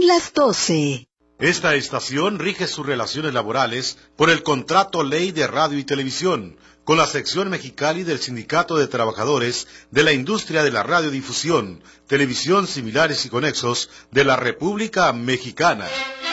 las 12. Esta estación rige sus relaciones laborales por el Contrato Ley de Radio y Televisión, con la sección Mexicali del Sindicato de Trabajadores de la Industria de la Radiodifusión, Televisión Similares y Conexos de la República Mexicana.